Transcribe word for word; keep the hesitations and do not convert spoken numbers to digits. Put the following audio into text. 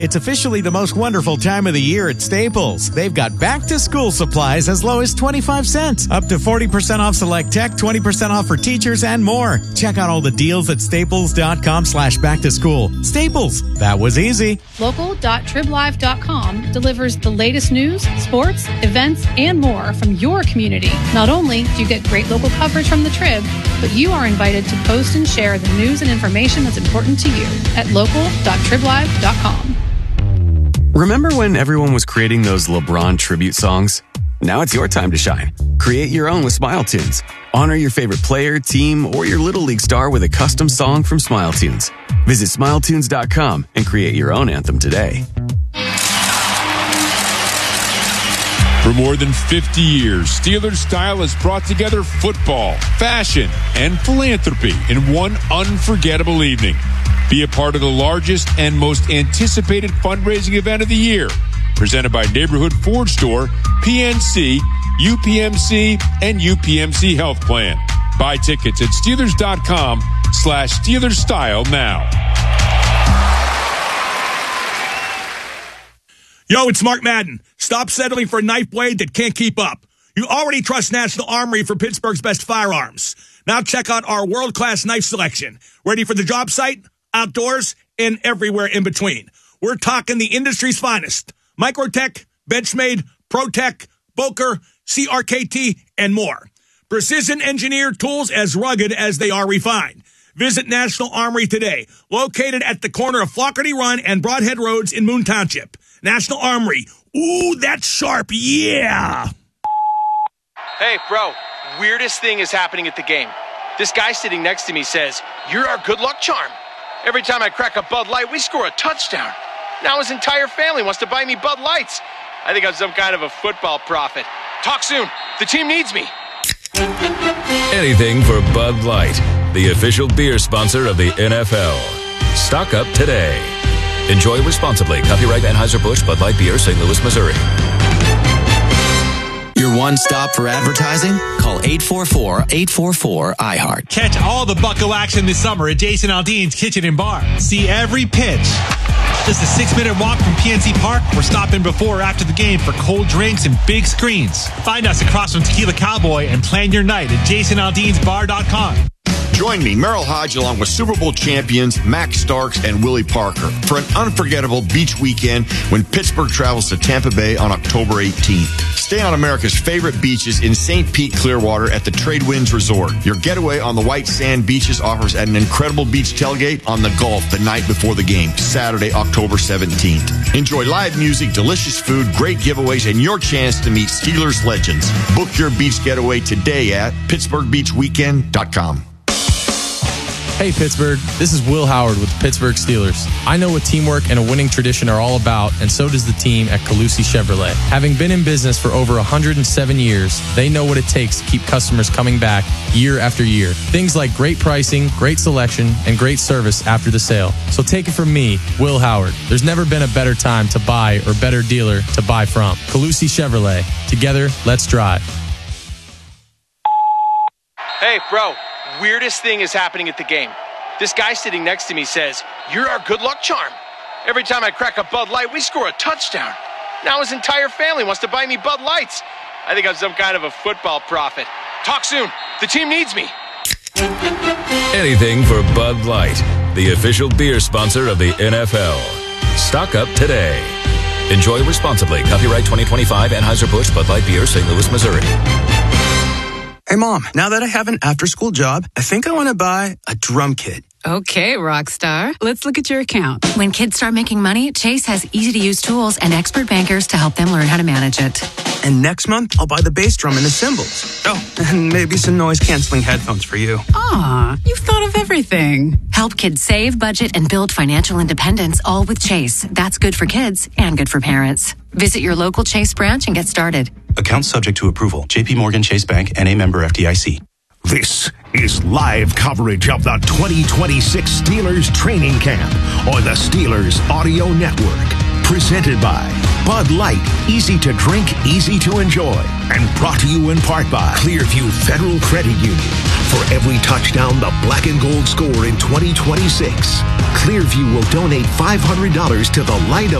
It's officially the most wonderful time of the year at Staples. They've got back-to-school supplies as low as twenty-five cents, up to forty percent off select tech, twenty percent off for teachers, and more. Check out all the deals at staples.com slash back-to-school. Staples, that was easy. Local dot trib live dot com delivers the latest news, sports, events, and more from your community. Not only do you get great local coverage from the Trib, but you are invited to post and share the news and information that's important to you at local dot trib live dot com. Remember when everyone was creating those LeBron tribute songs? Now it's your time to shine. Create your own with Smile Tunes. Honor your favorite player, team, or your Little League star with a custom song from Smile Tunes. Visit smile tunes dot com and create your own anthem today. For more than fifty years, Steelers Style has brought together football, fashion, and philanthropy in one unforgettable evening. Be a part of the largest and most anticipated fundraising event of the year. Presented by Neighborhood Ford Store, P N C, U P M C, and U P M C Health Plan. Buy tickets at Steelers.com slash Steelers Style now. Yo, it's Mark Madden. Stop settling for a knife blade that can't keep up. You already trust National Armory for Pittsburgh's best firearms. Now check out our world-class knife selection. Ready for the job site, outdoors, and everywhere in between. We're talking the industry's finest. Microtech, Benchmade, ProTech, Boker, C R K T, and more. Precision engineered tools as rugged as they are refined. Visit National Armory today, located at the corner of Flockerty Run and Broadhead Roads in Moon Township. National Armory. Ooh, that's sharp, yeah! Hey, bro, weirdest thing is happening at the game. This guy sitting next to me says, "You're our good luck charm. Every time I crack a Bud Light, we score a touchdown." Now his entire family wants to buy me Bud Lights. I think I'm some kind of a football prophet. Talk soon. The team needs me. Anything for Bud Light, the official beer sponsor of the N F L. Stock up today. Enjoy responsibly. Copyright Anheuser-Busch Bud Light Beer, Saint Louis, Missouri. Your one stop for advertising? Call eight four four, eight four four, I heart. Catch all the Bucko action this summer at Jason Aldean's Kitchen and Bar. See every pitch. Just a six-minute walk from P N C Park. We're stopping before or after the game for cold drinks and big screens. Find us across from Tequila Cowboy and plan your night at jason aldeans bar dot com. Join me, Merrill Hodge, along with Super Bowl champions Max Starks and Willie Parker for an unforgettable beach weekend when Pittsburgh travels to Tampa Bay on October eighteenth. Stay on America's favorite beaches in Saint Pete, Clearwater at the Trade Winds Resort. Your getaway on the white sand beaches offers an incredible beach tailgate on the Gulf the night before the game, Saturday, October seventeenth. Enjoy live music, delicious food, great giveaways, and your chance to meet Steelers legends. Book your beach getaway today at pittsburgh beach weekend dot com. Hey Pittsburgh, this is Will Howard with the Pittsburgh Steelers. I know what teamwork and a winning tradition are all about, and so does the team at Calusi Chevrolet. Having been in business for over one hundred seven years, they know what it takes to keep customers coming back year after year. Things like great pricing, great selection, and great service after the sale. So take it from me, Will Howard. There's never been a better time to buy or better dealer to buy from. Calusi Chevrolet. Together, let's drive. Hey, bro. Weirdest thing is happening at the game. This guy sitting next to me says, "You're our good luck charm. Every time I crack a Bud Light, we score a touchdown." Now his entire family wants to buy me Bud Lights. I think I'm some kind of a football prophet. Talk soon. The team needs me. Anything for Bud Light, the official beer sponsor of the N F L. Stock up today. Enjoy responsibly. Copyright twenty twenty-five Anheuser-Busch Bud Light Beer, Saint Louis, Missouri. Hey, Mom, now that I have an after-school job, I think I want to buy a drum kit. Okay, Rockstar. Let's look at your account. When kids start making money, Chase has easy-to-use tools and expert bankers to help them learn how to manage it. And next month, I'll buy the bass drum and the cymbals. Oh, and maybe some noise-canceling headphones for you. Aw, you've thought of everything. Help kids save, budget, and build financial independence, all with Chase. That's good for kids and good for parents. Visit your local Chase branch and get started. Account subject to approval. J P Morgan Chase Bank, N A member F D I C. This is live coverage of the twenty twenty-six Steelers training camp on the Steelers Audio Network. Presented by Bud Light, easy to drink, easy to enjoy. And brought to you in part by Clearview Federal Credit Union. For every touchdown the Black and Gold score in twenty twenty-six, Clearview will donate five hundred dollars to the Light of